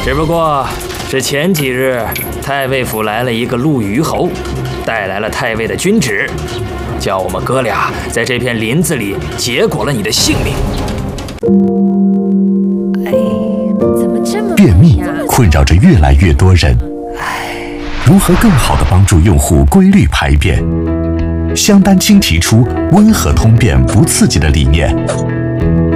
只不过是前几日太尉府来了一个陆虞侯，带来了太尉的军旨，叫我们哥俩在这片林子里结果了你的性命。 怎么这么便秘困扰着越来越多人，如何更好地帮助用户规律排便？香丹青提出温和通便不刺激的理念，